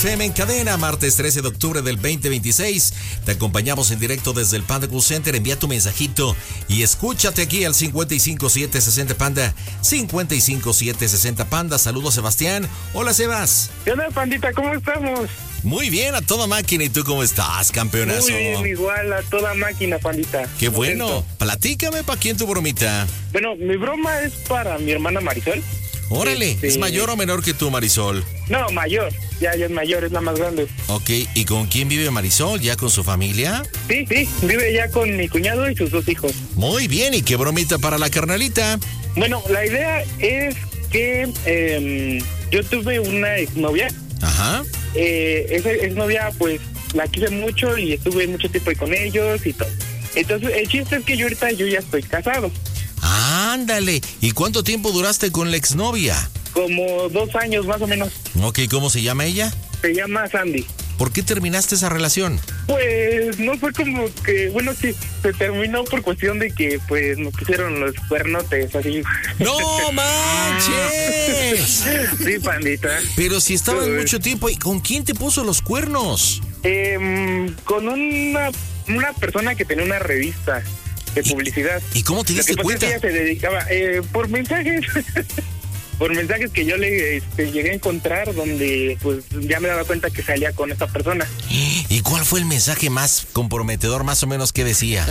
FM en cadena, martes 13 de octubre del 2026. Te acompañamos en directo desde el Panda Cool Center. Envía tu mensajito y escúchate aquí al 55760 Panda. 55760 Panda. Saludos, Sebastián. Hola, Sebas. ¿Qué onda, Pandita? ¿Cómo estamos? Muy bien, a toda máquina. ¿Y tú cómo estás, campeonazo? Muy bien, igual, a toda máquina, Pandita. Qué bueno. Platícame, ¿para quién tu bromita? Bueno, mi broma es para mi hermana Marisol. Órale, ¿es mayor o menor que tú, Marisol? No, mayor. Ya es mayor, es la más grande. Ok, ¿y con quién vive Marisol? ¿Ya con su familia? Sí, vive ya con mi cuñado y sus 2 hijos. Muy bien, ¿y qué bromita para la carnalita? Bueno, la idea es que yo tuve una exnovia. Ajá. Esa exnovia, pues, la quise mucho y estuve mucho tiempo ahí con ellos y todo. Entonces, el chiste es que yo ya estoy casado. Ándale, ¿y cuánto tiempo duraste con la exnovia? Como 2 años más o menos. Ok, ¿cómo se llama ella? Se llama Sandy. ¿Por qué terminaste esa relación? Pues no fue como que, bueno, sí, se terminó por cuestión de que pues nos pusieron los cuernotes así. ¡No manches! Sí, Pandita. Pero si estaban mucho tiempo, ¿y con quién te puso los cuernos? Con una persona que tenía una revista de publicidad. ¿Y cómo te diste cuenta? Ella se dedicaba por mensajes. Por mensajes que yo le llegué a encontrar, donde pues ya me daba cuenta que salía con esta persona. ¿Y cuál fue el mensaje más comprometedor, más o menos, que decía?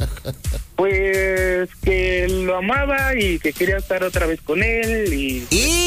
Pues que lo amaba y que quería estar otra vez con él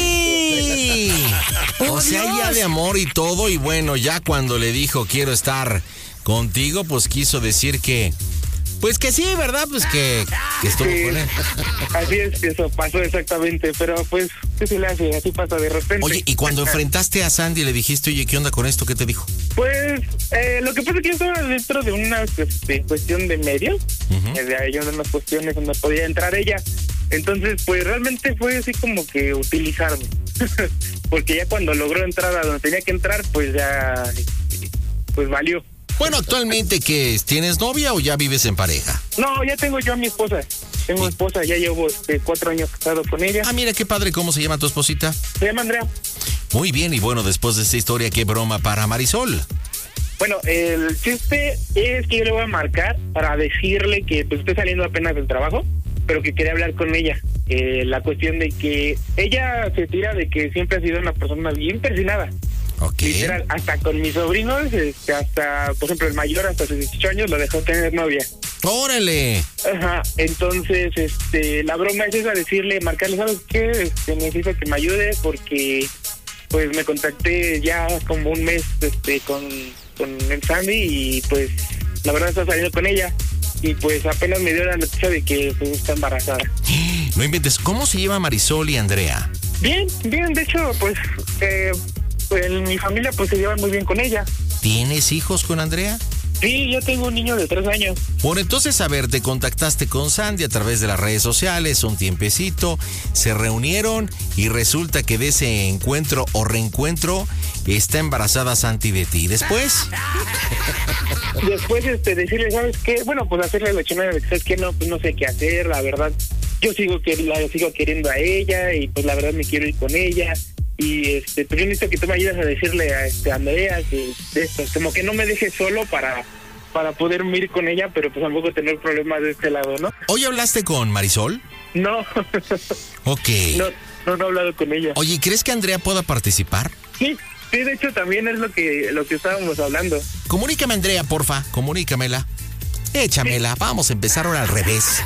O sea, ya de amor y todo, y bueno, ya cuando le dijo quiero estar contigo, pues quiso decir que... Pues que sí, ¿verdad? Pues que estuvo con él. Así es, eso pasó exactamente, pero pues, ¿qué se le hace? Así pasa de repente. Oye, y cuando enfrentaste a Sandy le dijiste, oye, ¿qué onda con esto? ¿Qué te dijo? Pues, lo que pasa es que yo estaba dentro de una cuestión de medios, hay unas cuestiones donde podía entrar ella, entonces pues realmente fue así como que utilizarme, porque ya cuando logró entrar a donde tenía que entrar, pues ya, pues valió. Bueno, actualmente, ¿qué es? ¿Tienes novia o ya vives en pareja? No, ya tengo yo a mi esposa. Tengo esposa, ya llevo 4 años casado con ella. Ah, mira, qué padre. ¿Cómo se llama tu esposita? Se llama Andrea. Muy bien, y bueno, después de esta historia, ¿qué broma para Marisol? Bueno, el chiste es que yo le voy a marcar para decirle que pues estoy saliendo apenas del trabajo, pero que quería hablar con ella. La cuestión de que ella se tira de que siempre ha sido una persona bien persinada. Okay. Literal, hasta con mis sobrinos, hasta, por ejemplo, el mayor hasta sus 18 años lo dejó tener novia. ¡Órale! Ajá, entonces, la broma es esa, decirle, marcarle, ¿sabes qué? Necesito que me ayude porque, pues, me contacté ya como un mes, con el Sandy y, pues, la verdad está saliendo con ella y, pues, apenas me dio la noticia de que, pues, está embarazada. No inventes, ¿cómo se lleva Marisol y Andrea? Bien, de hecho, pues, mi familia pues se lleva muy bien con ella. ¿Tienes hijos con Andrea? Sí, yo tengo un niño de 3 años. Bueno, entonces, a ver, te contactaste con Sandy a través de las redes sociales, un tiempecito, se reunieron y resulta que de ese encuentro o reencuentro está embarazada Sandy de ti. ¿Después? Después, decirle, ¿sabes qué? Bueno, pues hacerle la chingada de que, ¿sabes qué? No, pues no sé qué hacer, la verdad. Yo la sigo queriendo a ella y pues la verdad me quiero ir con ella. Y pues yo necesito que tú me ayudes a decirle a Andrea que esto, como que no me dejes solo para poder ir con ella, pero pues tampoco tener problemas de este lado, ¿no? ¿Hoy hablaste con Marisol? No. Ok. No he hablado con ella. Oye, ¿crees que Andrea pueda participar? Sí, de hecho también es lo que estábamos hablando. Comunícame, Andrea, porfa, comunícamela. Échamela, vamos a empezar ahora al revés.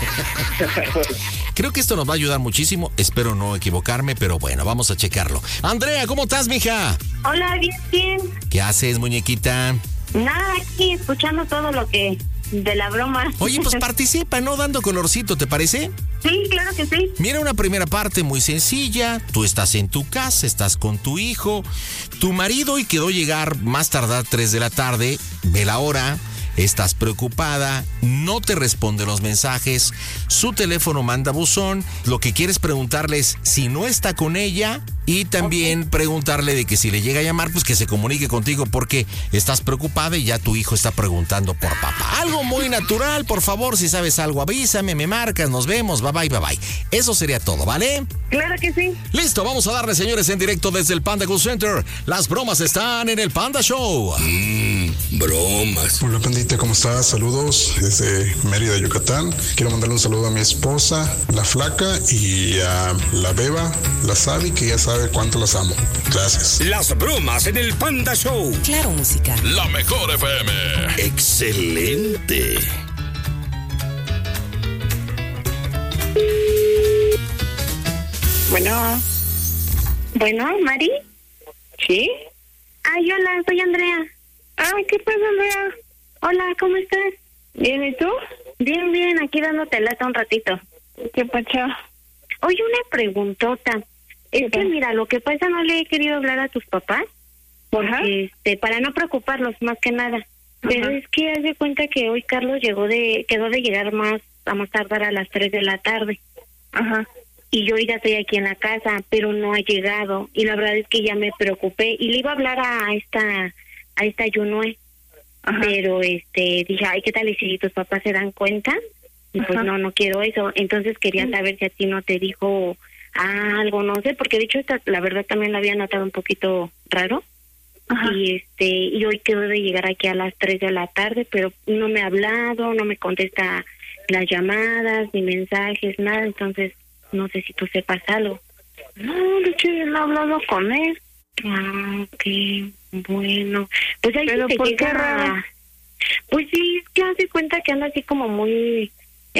Creo que esto nos va a ayudar muchísimo, espero no equivocarme, pero bueno, vamos a checarlo. Andrea, ¿cómo estás, mija? Hola, bien. ¿Qué haces, muñequita? Nada, aquí escuchando todo lo que de la broma. Oye, pues participa, ¿no? Dando colorcito, ¿te parece? Sí, claro que sí. Mira, una primera parte muy sencilla. Tú estás en tu casa, estás con tu hijo. Tu marido hoy quedó llegar más tardar 3 de la tarde, ve la hora. estás preocupada, no te responde los mensajes, su teléfono manda buzón, lo que quieres preguntarle es si no está con ella y también preguntarle de que si le llega a llamar, pues que se comunique contigo porque estás preocupada y ya tu hijo está preguntando por papá. Algo muy natural, por favor, si sabes algo avísame, me marcas, nos vemos, bye bye. Eso sería todo, ¿vale? Claro que sí. Listo, vamos a darle, señores, en directo desde el Panda Cool Center. Las bromas están en el Panda Show. Bromas. Hola, Pandita, ¿cómo estás? Saludos desde Mérida, Yucatán. Quiero mandarle un saludo a mi esposa, la Flaca, y a la Beba, la Sabi, que ya sabe cuánto las amo. Gracias. Las bromas en el Panda Show. Claro, música. La mejor FM. Excelente. Bueno, Mari. ¿Sí? Ay, hola, soy Andrea. Ay, ¿qué pasa, Andrea? Hola, ¿cómo estás? Bien, ¿y tú? Bien, aquí dándote lata un ratito. ¿Qué pacha? Oye, una preguntota. Es que mira, lo que pasa, no le he querido hablar a tus papás, Ajá. para no preocuparlos más que nada. Pero Ajá. es que haz de cuenta que hoy Carlos quedó de llegar a más tardar a las 3 de la tarde. Ajá. Y yo ya estoy aquí en la casa, pero no ha llegado. Y la verdad es que ya me preocupé. Y le iba a hablar a esta Yunue. Ajá. Pero dije, ay, ¿qué tal y si tus papás se dan cuenta? Y pues Ajá. no quiero eso. Entonces quería saber si a ti no te dijo algo, no sé, porque de hecho la verdad también la había notado un poquito raro. Ajá. Y hoy quedó de llegar aquí a las 3 de la tarde, pero no me ha hablado, no me contesta las llamadas, ni mensajes, nada. Entonces no sé si tú sepas algo. No, de hecho yo no he hablado con él. Ah, ok, bueno. Pues ahí ¿Pero sí te por qué llega... raro? Pues sí, es que hace cuenta que anda así como muy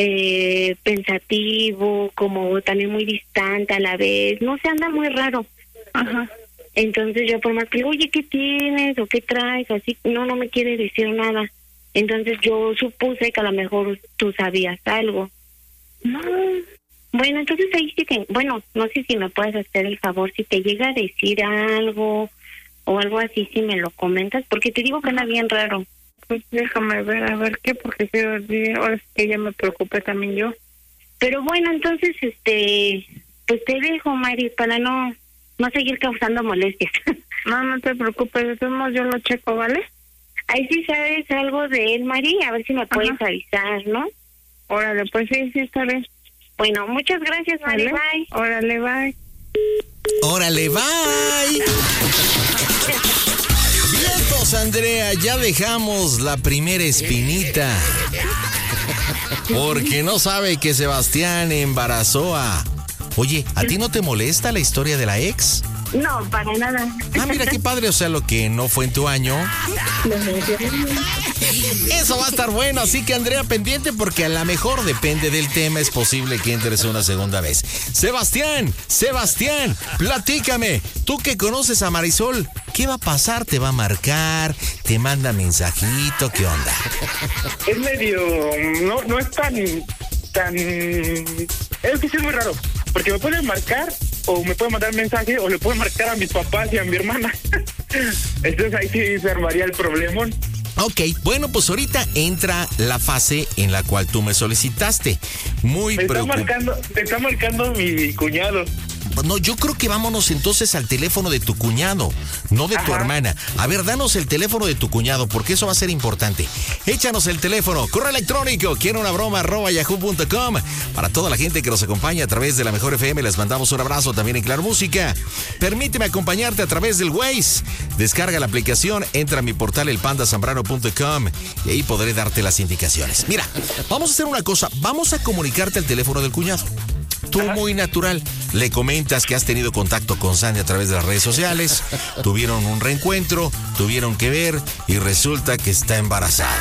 pensativo, como también muy distante a la vez. No sé, anda muy raro. Ajá. Entonces yo por más que le digo, oye, ¿qué tienes o qué traes? Así, no me quiere decir nada. Entonces yo supuse que a lo mejor tú sabías algo. No. Bueno, entonces ahí sí que, bueno, no sé si me puedes hacer el favor, si te llega a decir algo o algo así, si me lo comentas, porque te digo que anda bien raro. Pues déjame ver, a ver qué, porque si ahora es que ya me preocupé también yo. Pero bueno, entonces, pues te dejo, Mari, para no seguir causando molestias. No te preocupes, de todos modos yo lo checo, ¿vale? Ahí sí sabes algo de él, Mari, a ver si me puedes avisar, ¿no? Órale, pues sí, está bien. Bueno, muchas gracias, Mari, ¿Vale? bye. Órale, bye. ¡Órale, bye! Vientos, Andrea, ya dejamos la primera espinita. Porque no sabe que Sebastián embarazó a... Oye, ¿a ti no te molesta la historia de la ex? No, para nada. Ah, mira qué padre, o sea, lo que no fue en tu año. Eso va a estar bueno, así que Andrea, pendiente porque a lo mejor depende del tema, es posible que entres una segunda vez. Sebastián, platícame, tú que conoces a Marisol, ¿qué va a pasar? ¿Te va a marcar? ¿Te manda mensajito? ¿Qué onda? Es medio... No es tan... Es que sí es muy raro, porque me pueden marcar o me pueden mandar mensaje o le pueden marcar a mis papás y a mi hermana. Entonces ahí sí se armaría el problemón. Ok, bueno, pues ahorita entra la fase en la cual tú me solicitaste. Muy preocupante. Me está marcando mi cuñado. No, yo creo que vámonos entonces al teléfono de tu cuñado, no de tu hermana. A ver, danos el teléfono de tu cuñado, porque eso va a ser importante. Échanos el teléfono, correo electrónico, quiero una broma, @yahoo.com. Para toda la gente que nos acompaña a través de la Mejor FM, les mandamos un abrazo también en Claro Música. Permíteme acompañarte a través del Waze. Descarga la aplicación, entra a mi portal elpandasambrano.com y ahí podré darte las indicaciones. Mira, vamos a hacer una cosa, vamos a comunicarte al teléfono del cuñado. Tú muy natural, le comentas que has tenido contacto con Sandy a través de las redes sociales, tuvieron un reencuentro, tuvieron que ver y resulta que está embarazada.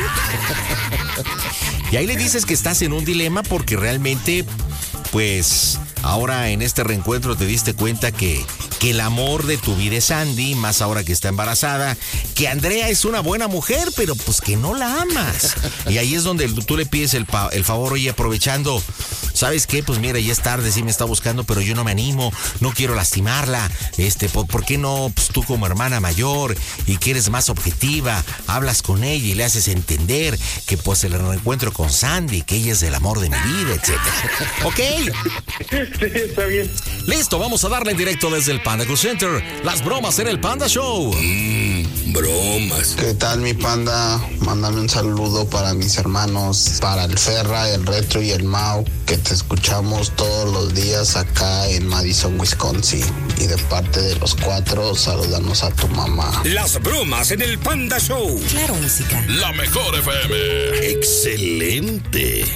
Y ahí le dices que estás en un dilema porque realmente, pues, ahora en este reencuentro te diste cuenta que el amor de tu vida es Sandy, más ahora que está embarazada, que Andrea es una buena mujer, pero pues que no la amas. Y ahí es donde tú le pides el favor, oye, aprovechando ¿sabes qué? Pues mira, ya es tarde, sí me está buscando, pero yo no me animo, no quiero lastimarla. ¿Por qué no, pues tú como hermana mayor y que eres más objetiva, hablas con ella y le haces entender que pues el reencuentro con Sandy, que ella es el amor de mi vida, etcétera? ¿Ok? Sí, está bien. Listo, vamos a darle en directo desde el Panda Cool Center. Las bromas en el Panda Show. Bromas. ¿Qué tal, mi panda? Mándame un saludo para mis hermanos, para el Ferra, el Retro y el Mau, que te escuchamos todos los días acá en Madison, Wisconsin. Y de parte de los 4, saludamos a tu mamá. Las bromas en el Panda Show. Claro, música. La mejor FM. Excelente.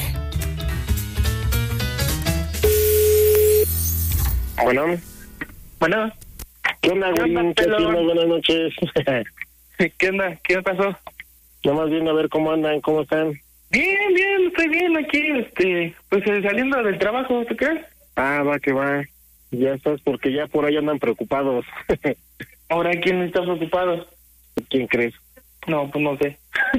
Bueno. ¿Qué onda, Gurín? ¿Qué onda? Buenas noches. ¿Qué onda? ¿Qué pasó? Nomás viendo a ver cómo andan, cómo están. Bien, estoy bien aquí, pues saliendo del trabajo, ¿tú crees? Ah, va que va. Ya estás, porque ya por ahí andan preocupados. Ahora, ¿quién está preocupado? ¿Quién crees? No, pues no sé.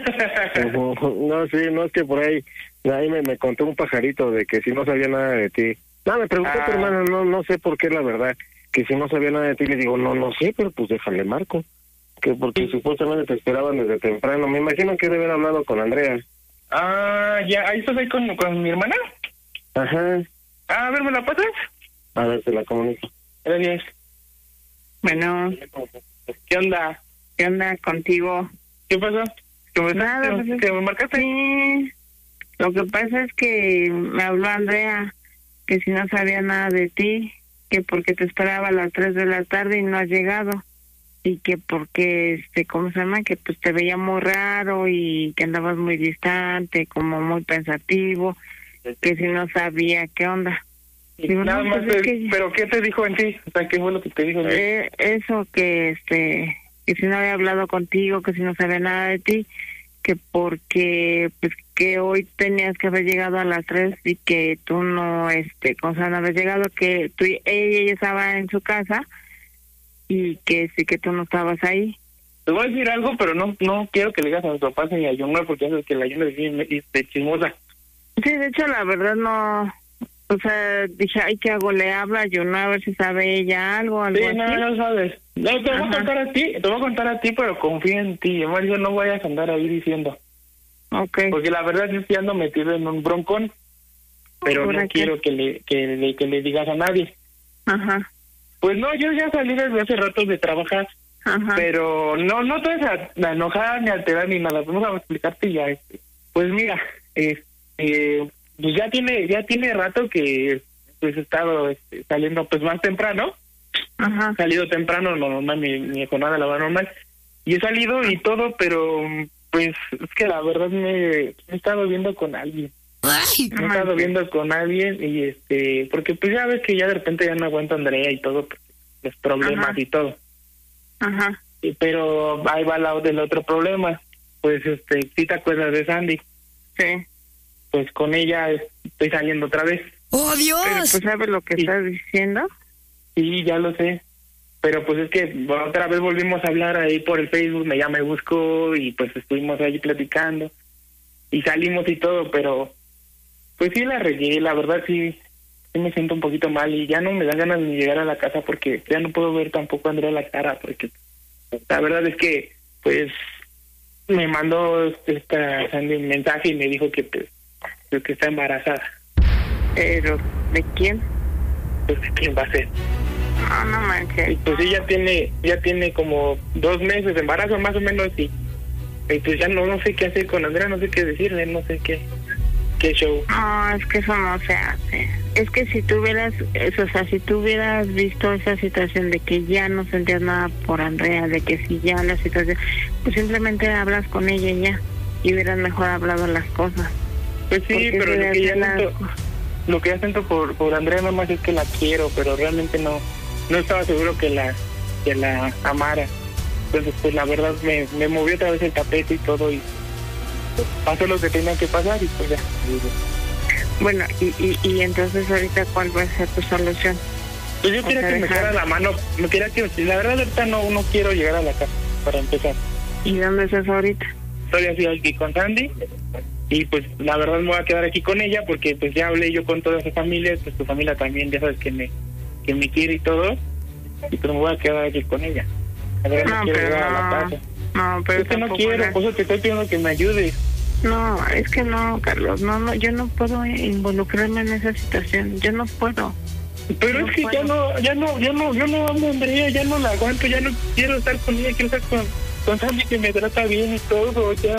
No, sí, no, es que por ahí me contó un pajarito de que si no sabía nada de ti. No, me preguntó tu hermana, no sé por qué, la verdad, que si no sabía nada de ti, le digo, no sé, pero pues déjale marco. Que porque supuestamente te esperaban desde temprano. Me imagino que debe haber hablado con Andrea. Ya, ¿ahí estás ahí con mi hermana? Ajá. A ver, ¿me la pasas? A ver, te la comunico. Gracias. Bueno, ¿Qué onda? ¿qué onda contigo? ¿Qué pasó? Nada, pues ¿Que me marcaste? Sí, lo que pasa es que me habló Andrea, que si no sabía nada de ti, que porque te esperaba a las 3 de la tarde y no has llegado, y que porque, ¿cómo se llama? Que pues te veía muy raro y que andabas muy distante, como muy pensativo, que si no sabía qué onda. Digo, Nada no, más, pues es que- ¿pero qué te dijo en ti? O sea, ¿qué fue lo que te dijo en ti? eso que que si no había hablado contigo, que si no sabía nada de ti, que porque pues que hoy tenías que haber llegado a las 3 y que tú no con no habías llegado, que ella estaba en su casa y que sí que tú no estabas ahí. Te voy a decir algo, pero no quiero que le digas a mis papás ni a Yunua, porque ya sabes que la Yunua es bien chismosa. Sí, de hecho la verdad no, o sea, dije, ay, ¿qué hago? Le hablo a Yunua a ver si sabe ella algo Sí, así. no sabes. No, te voy a Ajá. contar a ti, pero confía en ti. Además, yo no vayas a andar ahí diciendo. Okay. Porque la verdad yo sí ando metido en un broncón, pero ¿Por no qué? quiero que le digas a nadie. Ajá, Pues no, yo ya salí desde hace rato de trabajar, ajá. pero no te vas a enojar ni a alterar ni nada. Vamos a explicarte ya. Pues mira, pues ya tiene rato que pues he estado saliendo pues más temprano. Ajá. Salido temprano, normal, mi jornada laboral normal, y he salido y todo, pero pues es que la verdad me he estado viendo con alguien. Me he estado viendo con alguien y porque pues ya ves que ya de repente ya no aguanto a Andrea y todo, pues, los problemas. Ajá. Y todo. Ajá. Pero ahí va el otro problema. Pues ¿sí te acuerdas de Sandy? Sí. Pues con ella estoy saliendo otra vez. ¡Oh, Dios! Pero pues sabes lo que Sí. estás diciendo. Sí, ya lo sé. Pero pues es que otra vez volvimos a hablar ahí por el Facebook, ya me buscó y pues estuvimos ahí platicando y salimos y todo, pero pues sí la regué, la verdad sí me siento un poquito mal y ya no me dan ganas de llegar a la casa porque ya no puedo ver tampoco a Andrea la cara, porque la verdad es que pues me mandó esta Sandy un mensaje y me dijo que pues que está embarazada. Pero, ¿de quién? Pues ¿de quién va a ser? No Y manches. pues sí, ya tiene como 2 meses de embarazo más o menos y pues ya no sé qué hacer con Andrea, no sé qué decirle, no sé qué show. No, es que eso no se hace. Es que si tú hubieras, si tú hubieras visto esa situación de que ya no sentías nada por Andrea, de que si ya la situación, pues simplemente hablas con ella y ya, y hubieras mejor hablado las cosas. Pues sí, Porque pero se lo que ya hacen las- siento, lo que ya siento por Andrea nada más es que la quiero, pero realmente no estaba seguro que la amara. Entonces pues la verdad me movió otra vez el tapete y todo y pues, pasó lo que tenía que pasar y pues ya. Bueno, y entonces ahorita, ¿cuál va a ser tu solución? Pues yo O quería sea, que me echara la mano, la verdad ahorita no quiero llegar a la casa para empezar. ¿Y dónde estás ahorita? Estoy así aquí con Sandy y pues la verdad me voy a quedar aquí con ella porque pues ya hablé yo con toda su familia, pues tu familia también ya sabes que me quiere y todo, y pues me voy a quedar aquí con ella. A ver, no quiero llegar a la casa. No, pero es que no quiero, por eso te estoy pidiendo que me ayudes. No, es que no, Carlos, no, yo no puedo involucrarme en esa situación, yo no puedo. Pero no es que puedo. yo no amo a Andrea, ya no la aguanto, ya no quiero estar con ella, quiero estar con Sandy que me trata bien y todo, ya.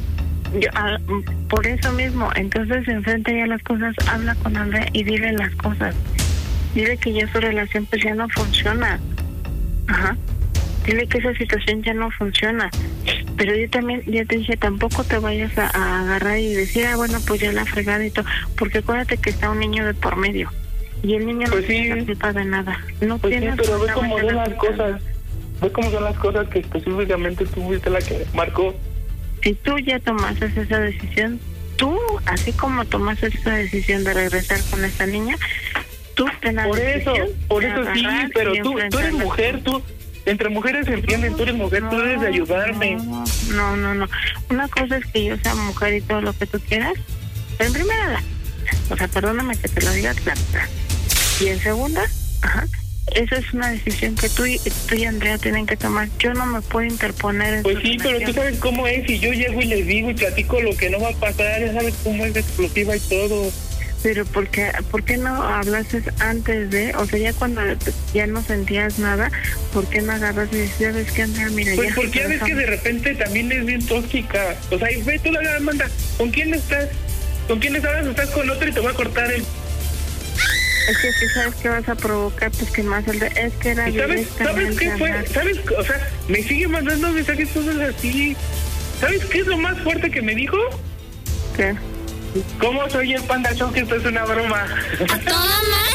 Por eso mismo, entonces enfrente ya las cosas, habla con Andrea y dile las cosas. Dile que ya su relación pues ya no funciona. Ajá. Dile que esa situación ya no funciona. Pero yo también, ya te dije, tampoco te vayas a agarrar y decir, bueno, pues ya la fregada y todo. Porque acuérdate que está un niño de por medio. Y el niño pues no tiene culpa de nada. No pues tiene sí, pero ve cómo son las culpa. cosas. Ve cómo son las cosas que específicamente tú fuiste la que marcó. Si tú ya tomaste esa decisión, tú, así como tomaste esa decisión de regresar con esta niña, tú ten la decisión. Por eso sí, pero tú eres mujer, tú... Entre mujeres se entienden, tú eres mujer, tú debes de ayudarme. No. Una cosa es que yo sea mujer y todo lo que tú quieras, pero en primera, o sea, perdóname que te lo diga, claro. Y en segunda, esa es una decisión que tú y Andrea tienen que tomar. Yo no me puedo interponer en Pues sí, pero tú sabes cómo es, si yo llego y les digo y platico lo que no va a pasar, ya sabes cómo es explosiva y todo. Pero ¿por qué no hablaste antes de, o sea, ya cuando ya no sentías nada, por qué no agarras y dices, ¿sabes qué, Andrea? Mira, pues ya porque ya ves que de repente también es bien tóxica. O sea, y ve, tú la manda, ¿con quién estás? ¿Con quién estás? Estás con otro y te voy a cortar el... Es que si sabes que vas a provocar, pues que más es que era... ¿Sabes qué fue? ¿Sabes? O sea, me sigue mandando mensajes todos así. ¿Sabes qué es lo más fuerte que me dijo? ¿Qué? ¿Cómo soy el Panda Show? Que esto es una broma. ¡A toda madre!